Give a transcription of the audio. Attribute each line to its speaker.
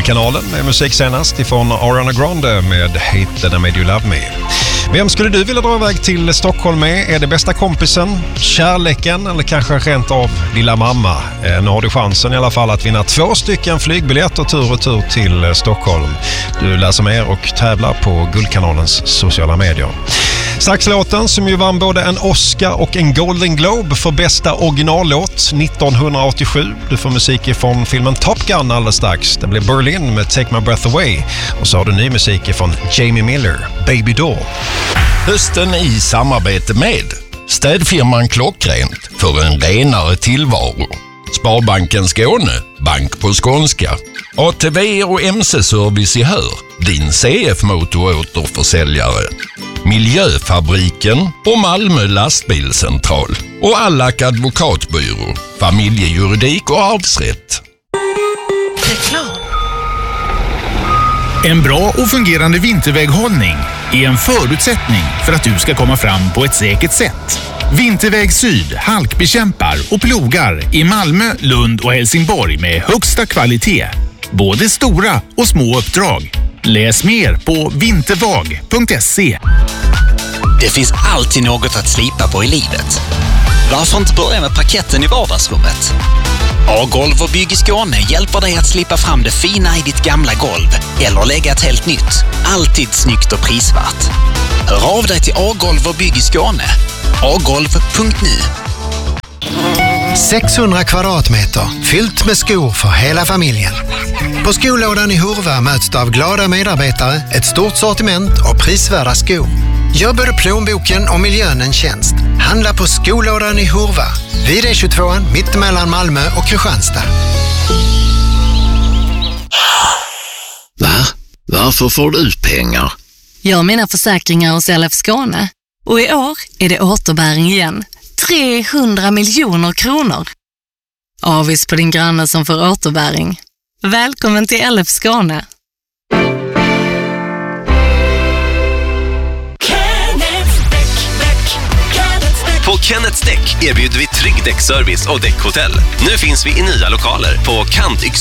Speaker 1: Guldkanalen med musik senast ifrån Ariana Grande med Hate That I Made You Love Me. Vem skulle du vilja dra iväg till Stockholm med? Är det bästa kompisen, kärleken eller kanske rent av lilla mamma? Nu har du chansen i alla fall att vinna 2 stycken flygbiljetter tur och tur till Stockholm. Du läser mer och tävlar på Guldkanalens sociala medier. Saxlåten som ju vann både en Oscar och en Golden Globe för bästa originallåt 1987. Du får musik från filmen Top Gun alldeles strax. Det blir Berlin med Take My Breath Away. Och så har du ny musik från Jamie Miller, Baby Doll.
Speaker 2: Hösten i samarbete med städfirman Klockrent för en renare tillvaro. Sparbanken Skåne, bank på skånska. ATV och MC-service i Hör, din CF-motoråterförsäljare. Miljöfabriken och Malmö lastbilscentral. Och Allak advokatbyrå, familjejuridik och arvsrätt.
Speaker 3: En bra och fungerande vinterväghållning är en förutsättning för att du ska komma fram på ett säkert sätt. Vinterväg Syd halkbekämpar och plogar i Malmö, Lund och Helsingborg med högsta kvalitet. Både stora och små uppdrag. Läs mer på vintervag.se.
Speaker 4: Det finns alltid något att slipa på i livet. Varför inte börja med parketten i vardagsrummet? A-golv och bygg i Skåne hjälper dig att slipa fram det fina i ditt gamla golv eller lägga ett helt nytt. Alltid snyggt och prisvärt. Hör av dig till A-golv och bygg i Skåne. agolv.nu.
Speaker 5: 600 kvadratmeter fyllt med skor för hela familjen. På skolådan i Hurva möts du av glada medarbetare, ett stort sortiment och prisvärda skor. Gör både plånboken och miljön en tjänst. Handla på skolådan i Hurva. Vid E22 mittemellan Malmö och Kristianstad.
Speaker 6: Va? Varför får du ut pengar?
Speaker 7: Jag har mina försäkringar hos LF Skåne. Och i år är det återbäring igen. 300 miljoner kronor. Avis på din granne som får återbäring. Välkommen till LF Skåne.
Speaker 8: På Kenneths Däck erbjuder vi trygg däckservice och däckhotell. Nu finns vi i nya lokaler på Kant